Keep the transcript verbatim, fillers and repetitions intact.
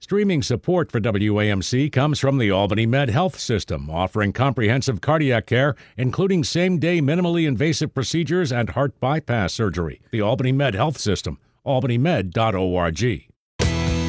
Streaming support for W A M C comes from the Albany Med Health System, offering comprehensive cardiac care, including same-day minimally invasive procedures and heart bypass surgery. The Albany Med Health System, albany med dot org.